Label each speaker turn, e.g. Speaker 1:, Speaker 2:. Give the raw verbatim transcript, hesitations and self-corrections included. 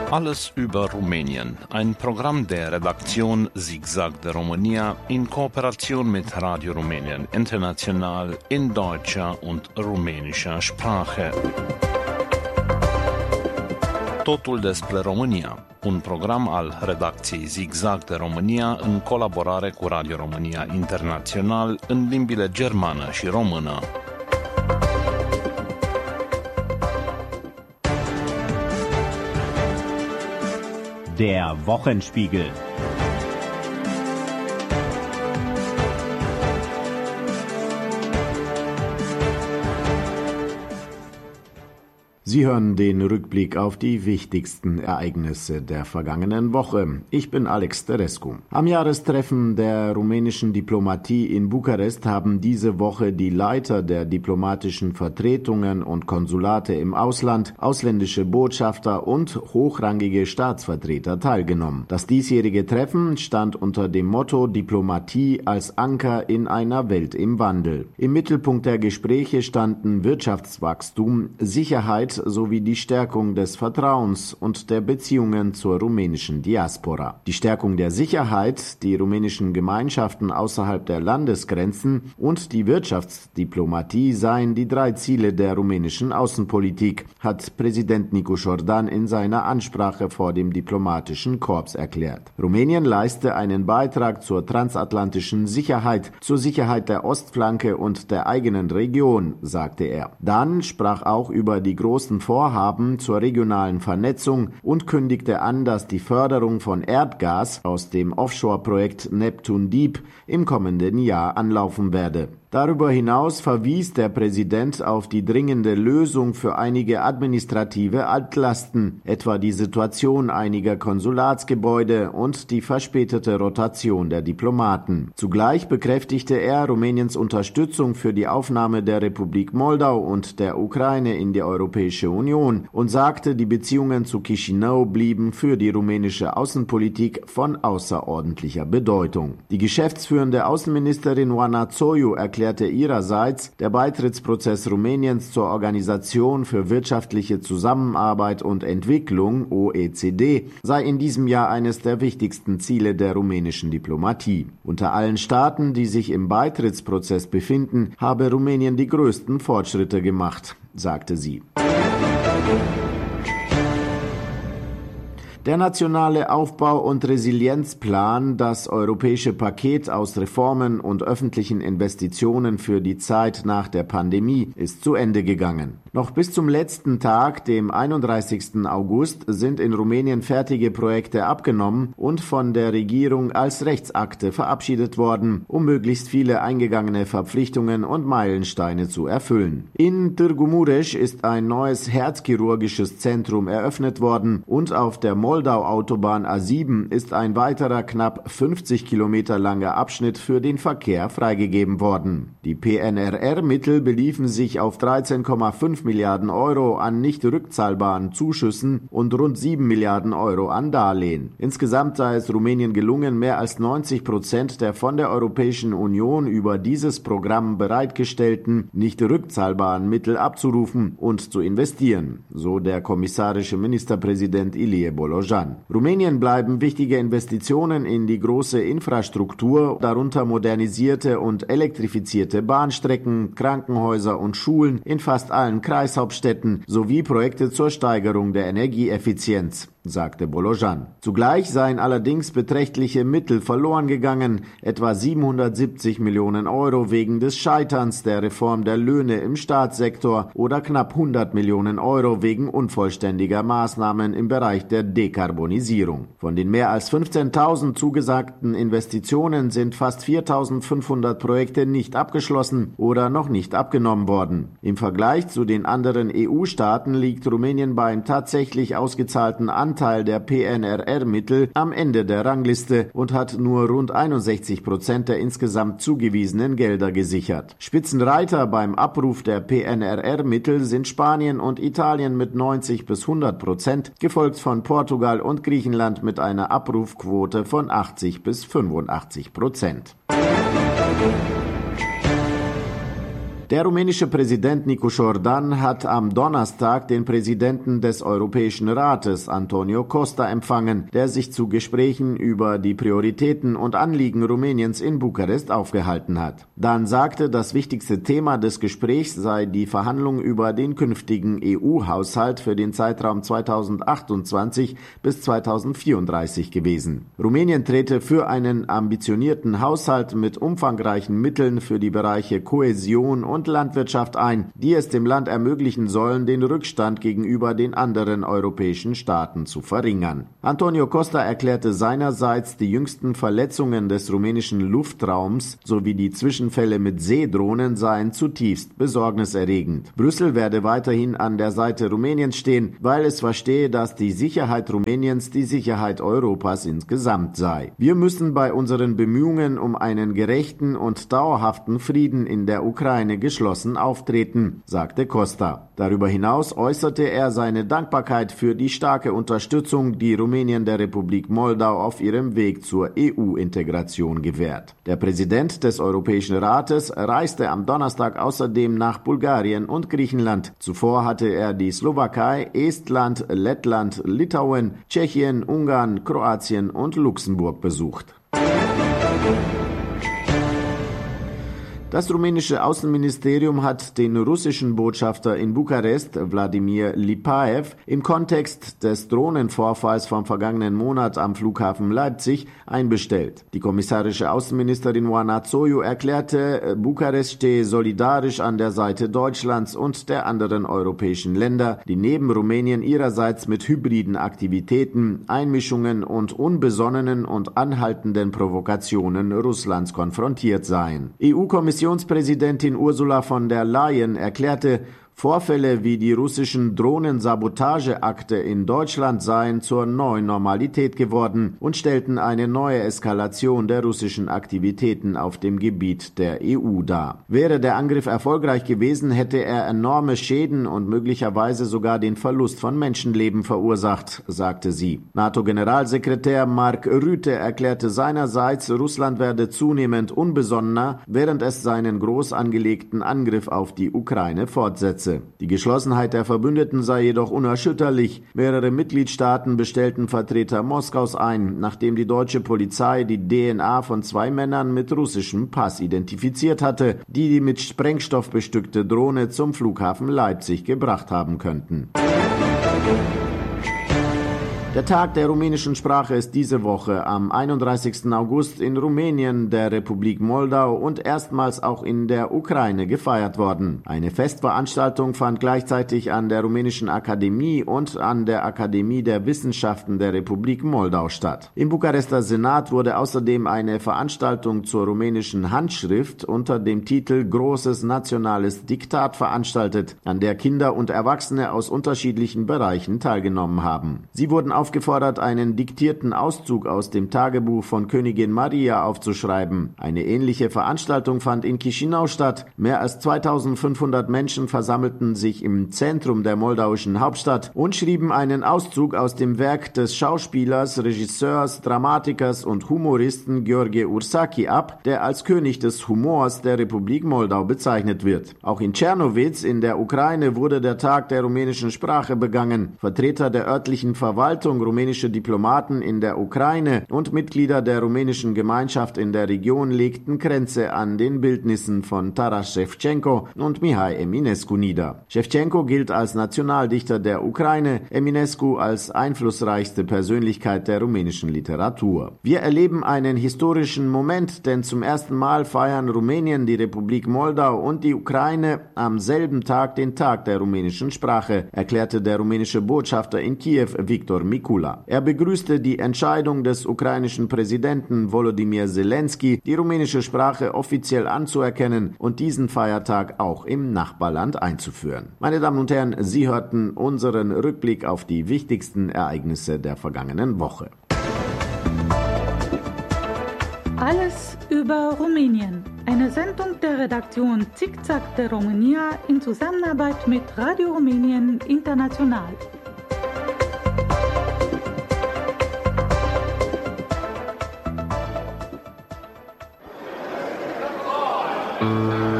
Speaker 1: Alles über Rumänien, ein Programm der Redaktion Zigzag de România in Kooperation mit Radio Rumänien International in deutscher und rumänischer Sprache. Totul despre România, un program al redacției Zigzag de România în colaborare cu Radio România International în limbile germană și română.
Speaker 2: Der Wochenspiegel. Sie hören den Rückblick auf die wichtigsten Ereignisse der vergangenen Woche. Ich bin Alex Terescu. Am Jahrestreffen der rumänischen Diplomatie in Bukarest haben diese Woche die Leiter der diplomatischen Vertretungen und Konsulate im Ausland, ausländische Botschafter und hochrangige Staatsvertreter teilgenommen. Das diesjährige Treffen stand unter dem Motto Diplomatie als Anker in einer Welt im Wandel. Im Mittelpunkt der Gespräche standen Wirtschaftswachstum, Sicherheit sowie die Stärkung des Vertrauens und der Beziehungen zur rumänischen Diaspora. Die Stärkung der Sicherheit, die rumänischen Gemeinschaften außerhalb der Landesgrenzen und die Wirtschaftsdiplomatie seien die drei Ziele der rumänischen Außenpolitik, hat Präsident Nicu Jordan in seiner Ansprache vor dem diplomatischen Korps erklärt. Rumänien leiste einen Beitrag zur transatlantischen Sicherheit, zur Sicherheit der Ostflanke und der eigenen Region, sagte er. Dann sprach auch über die großen Vorhaben zur regionalen Vernetzung und kündigte an, dass die Förderung von Erdgas aus dem Offshore-Projekt Neptun Deep im kommenden Jahr anlaufen werde. Darüber hinaus verwies der Präsident auf die dringende Lösung für einige administrative Altlasten, etwa die Situation einiger Konsulatsgebäude und die verspätete Rotation der Diplomaten. Zugleich bekräftigte er Rumäniens Unterstützung für die Aufnahme der Republik Moldau und der Ukraine in die Europäische Union und sagte, die Beziehungen zu Chișinău blieben für die rumänische Außenpolitik von außerordentlicher Bedeutung. Die geschäftsführende Außenministerin Oana Zoiu erklärte ihrerseits, der Beitrittsprozess Rumäniens zur Organisation für wirtschaftliche Zusammenarbeit und Entwicklung O E C D sei in diesem Jahr eines der wichtigsten Ziele der rumänischen Diplomatie. Unter allen Staaten, die sich im Beitrittsprozess befinden, habe Rumänien die größten Fortschritte gemacht, sagte sie. Der nationale Aufbau- und Resilienzplan, das europäische Paket aus Reformen und öffentlichen Investitionen für die Zeit nach der Pandemie, ist zu Ende gegangen. Noch bis zum letzten Tag, dem einunddreißigsten August, sind in Rumänien fertige Projekte abgenommen und von der Regierung als Rechtsakte verabschiedet worden, um möglichst viele eingegangene Verpflichtungen und Meilensteine zu erfüllen. In Târgu Mureș ist ein neues herzchirurgisches Zentrum eröffnet worden und auf der Moldau-Autobahn A sieben ist ein weiterer knapp fünfzig Kilometer langer Abschnitt für den Verkehr freigegeben worden. Die P N R R-Mittel beliefen sich auf dreizehn Komma fünf Milliarden Euro an nicht rückzahlbaren Zuschüssen und rund sieben Milliarden Euro an Darlehen. Insgesamt sei es Rumänien gelungen, mehr als neunzig Prozent der von der Europäischen Union über dieses Programm bereitgestellten, nicht rückzahlbaren Mittel abzurufen und zu investieren, so der kommissarische Ministerpräsident Ilie Bolojan. Rumänien bleiben wichtige Investitionen in die große Infrastruktur, darunter modernisierte und elektrifizierte Bahnstrecken, Krankenhäuser und Schulen in fast allen Kreishauptstädten sowie Projekte zur Steigerung der Energieeffizienz, sagte Bolojan. Zugleich seien allerdings beträchtliche Mittel verloren gegangen, etwa siebenhundertsiebzig Millionen Euro wegen des Scheiterns der Reform der Löhne im Staatssektor oder knapp hundert Millionen Euro wegen unvollständiger Maßnahmen im Bereich der Dekarbonisierung. Von den mehr als fünfzehntausend zugesagten Investitionen sind fast viertausendfünfhundert Projekte nicht abgeschlossen oder noch nicht abgenommen worden. Im Vergleich zu den anderen E U-Staaten liegt Rumänien beim tatsächlich ausgezahlten Anteil der P N R R-Mittel am Ende der Rangliste und hat nur rund einundsechzig Prozent der insgesamt zugewiesenen Gelder gesichert. Spitzenreiter beim Abruf der P N R R-Mittel sind Spanien und Italien mit neunzig bis hundert Prozent, gefolgt von Portugal und Griechenland mit einer Abrufquote von achtzig bis fünfundachtzig Prozent. Der rumänische Präsident Nicu Jordan hat am Donnerstag den Präsidenten des Europäischen Rates, Antonio Costa, empfangen, der sich zu Gesprächen über die Prioritäten und Anliegen Rumäniens in Bukarest aufgehalten hat. Dan sagte, das wichtigste Thema des Gesprächs sei die Verhandlung über den künftigen E U-Haushalt für den Zeitraum zweitausendachtundzwanzig bis zweitausendvierunddreißig gewesen. Rumänien trete für einen ambitionierten Haushalt mit umfangreichen Mitteln für die Bereiche Kohäsion und Landwirtschaft ein, die es dem Land ermöglichen sollen, den Rückstand gegenüber den anderen europäischen Staaten zu verringern. Antonio Costa erklärte seinerseits, die jüngsten Verletzungen des rumänischen Luftraums sowie die Zwischenfälle mit Seedrohnen seien zutiefst besorgniserregend. Brüssel werde weiterhin an der Seite Rumäniens stehen, weil es verstehe, dass die Sicherheit Rumäniens die Sicherheit Europas insgesamt sei. Wir müssen bei unseren Bemühungen um einen gerechten und dauerhaften Frieden in der Ukraine geschlossen auftreten, sagte Costa. Darüber hinaus äußerte er seine Dankbarkeit für die starke Unterstützung, die Rumänien der Republik Moldau auf ihrem Weg zur E U-Integration gewährt. Der Präsident des Europäischen Rates reiste am Donnerstag außerdem nach Bulgarien und Griechenland. Zuvor hatte er die Slowakei, Estland, Lettland, Litauen, Tschechien, Ungarn, Kroatien und Luxemburg besucht. Das rumänische Außenministerium hat den russischen Botschafter in Bukarest, Wladimir Lipaev, im Kontext des Drohnenvorfalls vom vergangenen Monat am Flughafen Leipzig einbestellt. Die kommissarische Außenministerin Oana Zoiu erklärte, Bukarest stehe solidarisch an der Seite Deutschlands und der anderen europäischen Länder, die neben Rumänien ihrerseits mit hybriden Aktivitäten, Einmischungen und unbesonnenen und anhaltenden Provokationen Russlands konfrontiert seien. E U-Kommission Kommissionspräsidentin Ursula von der Leyen erklärte, Vorfälle wie die russischen Drohnensabotageakte in Deutschland seien zur neuen Normalität geworden und stellten eine neue Eskalation der russischen Aktivitäten auf dem Gebiet der E U dar. Wäre der Angriff erfolgreich gewesen, hätte er enorme Schäden und möglicherweise sogar den Verlust von Menschenleben verursacht, sagte sie. NATO-Generalsekretär Mark Rutte erklärte seinerseits, Russland werde zunehmend unbesonnener, während es seinen groß angelegten Angriff auf die Ukraine fortsetze. Die Geschlossenheit der Verbündeten sei jedoch unerschütterlich. Mehrere Mitgliedstaaten bestellten Vertreter Moskaus ein, nachdem die deutsche Polizei die D N A von zwei Männern mit russischem Pass identifiziert hatte, die die mit Sprengstoff bestückte Drohne zum Flughafen Leipzig gebracht haben könnten. Der Tag der rumänischen Sprache ist diese Woche am einunddreißigsten August in Rumänien, der Republik Moldau und erstmals auch in der Ukraine gefeiert worden. Eine Festveranstaltung fand gleichzeitig an der Rumänischen Akademie und an der Akademie der Wissenschaften der Republik Moldau statt. Im Bukarester Senat wurde außerdem eine Veranstaltung zur rumänischen Handschrift unter dem Titel Großes nationales Diktat veranstaltet, an der Kinder und Erwachsene aus unterschiedlichen Bereichen teilgenommen haben. Sie wurden aufgefordert, einen diktierten Auszug aus dem Tagebuch von Königin Maria aufzuschreiben. Eine ähnliche Veranstaltung fand in Chișinău statt. Mehr als zweitausendfünfhundert Menschen versammelten sich im Zentrum der moldauischen Hauptstadt und schrieben einen Auszug aus dem Werk des Schauspielers, Regisseurs, Dramatikers und Humoristen Gheorghe Ursaki ab, der als König des Humors der Republik Moldau bezeichnet wird. Auch in Czernowitz in der Ukraine wurde der Tag der rumänischen Sprache begangen. Vertreter der örtlichen Verwaltung, rumänische Diplomaten in der Ukraine und Mitglieder der rumänischen Gemeinschaft in der Region legten Kränze an den Bildnissen von Taras Șefčenko und Mihai Eminescu nieder. Șefčenko gilt als Nationaldichter der Ukraine, Eminescu als einflussreichste Persönlichkeit der rumänischen Literatur. Wir erleben einen historischen Moment, denn zum ersten Mal feiern Rumänien, die Republik Moldau und die Ukraine am selben Tag den Tag der rumänischen Sprache, erklärte der rumänische Botschafter in Kiew, Viktor Mikula. Er begrüßte die Entscheidung des ukrainischen Präsidenten Volodymyr Zelensky, die rumänische Sprache offiziell anzuerkennen und diesen Feiertag auch im Nachbarland einzuführen. Meine Damen und Herren, Sie hörten unseren Rückblick auf die wichtigsten Ereignisse der vergangenen Woche.
Speaker 3: Alles über Rumänien. Eine Sendung der Redaktion Zigzag de România in Zusammenarbeit mit Radio Rumänien International.